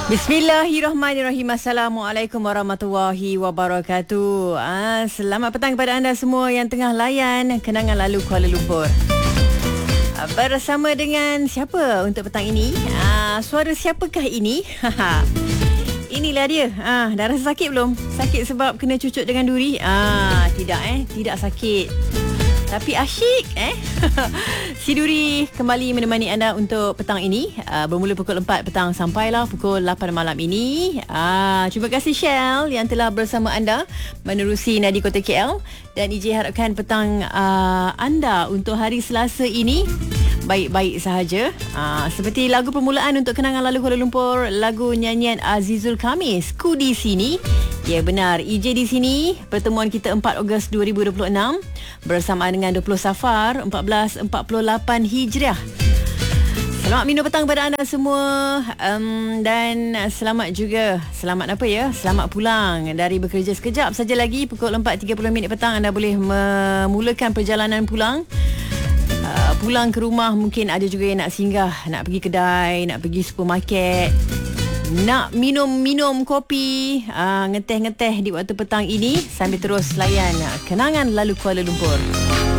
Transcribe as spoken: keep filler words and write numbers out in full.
Bismillahirrahmanirrahim. Assalamualaikum warahmatullahi wabarakatuh. Ah, selamat petang kepada anda semua yang tengah layan Kenangan Lalu Kuala Lumpur. Ah, bersama dengan siapa untuk petang ini? Ah, suara siapakah ini? Inilah dia. Ah, dah rasa sakit belum? Sakit sebab kena cucuk dengan duri? Ah, tidak eh, tidak sakit. Tapi asyik eh. Si Duri kembali menemani anda untuk petang ini, uh, bermula pukul empat petang sampailah pukul lapan malam ini. Uh, terima kasih Shell yang telah bersama anda menerusi Nadi Kota K L, dan I J harapkan petang uh, anda untuk hari Selasa ini baik-baik sahaja. Uh, seperti lagu permulaan untuk Kenangan Lalu Kuala Lumpur, lagu nyanyian Azizul Khamis, Ku di Sini. Ya benar, I J di sini. Pertemuan kita empat Ogos dua ribu dua puluh enam bersama dengan dua puluh Safar empat belas empat puluh lapan Hijriah. Selamat minum petang kepada anda semua, um, dan selamat juga, selamat apa ya, selamat pulang dari bekerja. Sekejap saja lagi pukul empat tiga puluh minit petang anda boleh memulakan perjalanan pulang. Uh, pulang ke rumah, mungkin ada juga yang nak singgah, nak pergi kedai, nak pergi supermarket, nak minum-minum kopi, uh, ngeteh-ngeteh di waktu petang ini sambil terus layan Kenangan Lalu Kuala Lumpur.